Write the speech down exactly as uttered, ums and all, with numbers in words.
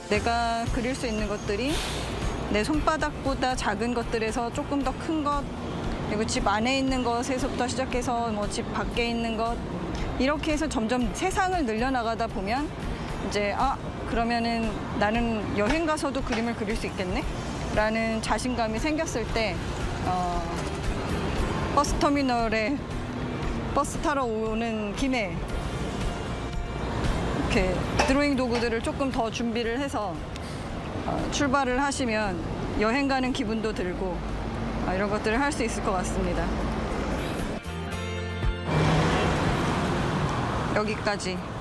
내가 그릴 수 있는 것들이 내 손바닥보다 작은 것들에서 조금 더 큰 것, 그리고 집 안에 있는 것에서부터 시작해서 뭐 집 밖에 있는 것, 이렇게 해서 점점 세상을 늘려나가다 보면 이제 아 그러면은 나는 여행 가서도 그림을 그릴 수 있겠네? 라는 자신감이 생겼을 때 어, 버스터미널에 버스 타러 오는 김에 이렇게 드로잉 도구들을 조금 더 준비를 해서 어, 출발을 하시면 여행 가는 기분도 들고 어, 이런 것들을 할 수 있을 것 같습니다. 여기까지.